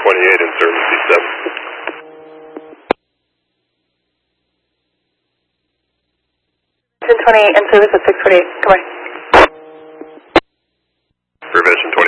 28 in service, C7. 1028 in service at 648. Come on. Prevention